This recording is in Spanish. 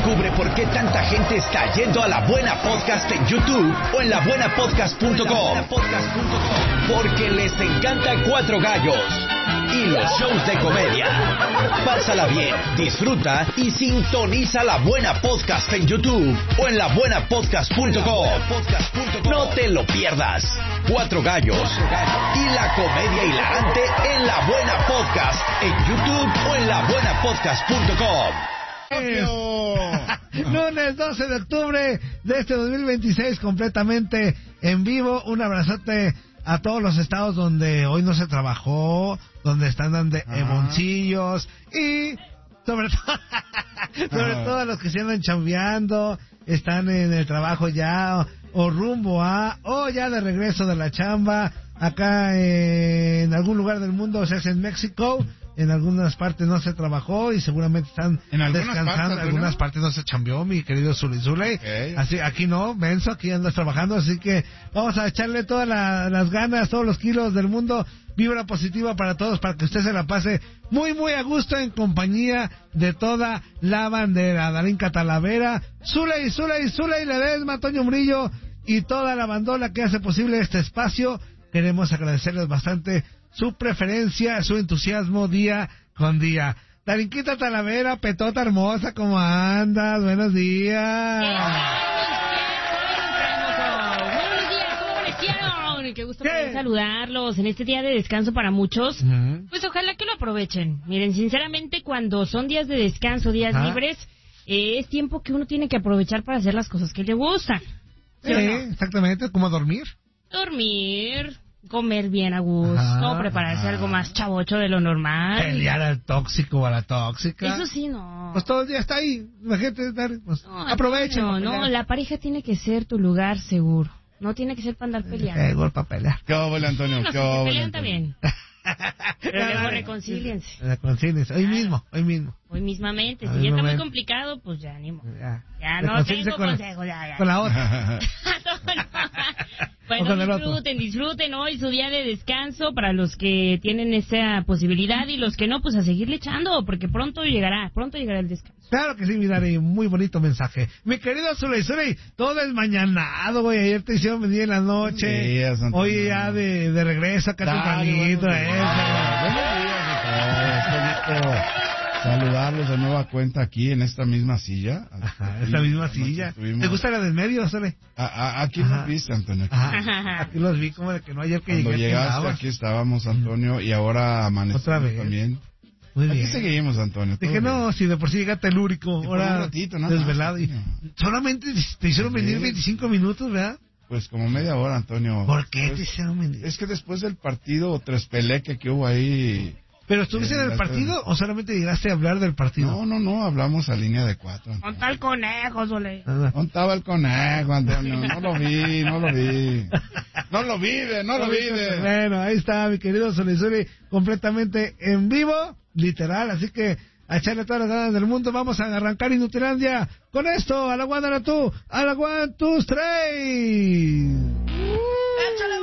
Descubre por qué tanta gente está yendo a La Buena Podcast en YouTube o en labuenapodcast.com. Porque les encanta Cuatro Gallos y los shows de comedia. Pásala bien, disfruta y sintoniza La Buena Podcast en YouTube o en labuenapodcast.com. No te lo pierdas. Cuatro Gallos y la comedia hilarante en La Buena Podcast en YouTube o en labuenapodcast.com. Lunes 12 de octubre de este 2026, completamente en vivo. Un abrazote a todos los estados donde hoy no se trabajó, donde están dando boncillos y sobre todo a los que se andan chambeando, están en el trabajo ya o rumbo a o ya de regreso de la chamba acá en algún lugar del mundo, o sea, es en México. En algunas partes no se trabajó y seguramente están descansando. En algunas partes no se chambeó, mi querido Zuley. Okay. Así, aquí no, menso, aquí andas trabajando, así que vamos a echarle todas las ganas, todos los kilos del mundo. Vibra positiva para todos, para que usted se la pase muy, muy a gusto en compañía de toda la bandera. Darinka Talavera, Zuley Ledesma, Toño Murillo y toda la bandola que hace posible este espacio. Queremos agradecerles bastante su preferencia, su entusiasmo día con día. Darinquita Talavera, petota hermosa, ¿cómo andas? Buenos días. Buenos días, ¿cómo amanecieron? Qué gusto poder saludarlos en este día de descanso para muchos. Pues ojalá que lo aprovechen. Miren, sinceramente, cuando son días de descanso, días libres, es tiempo que uno tiene que aprovechar para hacer las cosas que le gustan. ¿Sí, no? Exactamente, como dormir, comer bien a gusto, prepararse algo más chavocho de lo normal. Pelear al tóxico o a la tóxica. Eso sí, no. Pues todo el día está ahí. Imagínate, pues, aprovechen. No, la pareja tiene que ser tu lugar seguro. No tiene que ser para andar peleando. Seguro para pelear. ¿Qué hubo, Antonio? No, ¿Qué si hubo, se pelean también. Pero luego reconcíliense. Reconcíliense. Hoy mismo. Hoy mismamente. Si ya está muy complicado, pues ya ánimo. Ya no tengo consejo. Ya. Con la otra. Bueno, disfruten hoy su día de descanso para los que tienen esa posibilidad y los que no, pues a seguirle echando, porque pronto llegará el descanso. Claro que sí, mi Dari, muy bonito mensaje. Mi querido Zuley, todo es mañanado, güey, ayer te hicieron venir en la noche, sí, hoy ya de regreso acá tempranito. Buenos días a todos, saludarlos de nueva cuenta aquí en esta misma silla. Esta misma silla. ¿Te gusta la del medio, Zuley? Aquí nos viste, Antonio. Aquí los vi como de que no ayer que cuando llegaste, aquí estábamos, Antonio, y ahora amanecimos también. Muy bien. Aquí seguimos, Antonio. Dije, no, si de por sí llegaste telúrico, ahora un ratito, ¿no? Desvelado. Y solamente te hicieron venir 25 minutos, ¿verdad? Pues como media hora, Antonio. ¿Por qué te hicieron venir? Es que después del partido Trespeleque que hubo ahí... ¿Pero estuviste en el partido o solamente llegaste a hablar del partido? No, hablamos a línea de 4. ¿Dónde está el conejo, Zuley? ¿Dónde estaba el conejo, Antonio? No lo vi. No lo vive. Bueno, ahí está mi querido Zuley, completamente en vivo, literal, así que a echarle todas las ganas del mundo. Vamos a arrancar Inutilandia con esto, a la one, a la two, 3.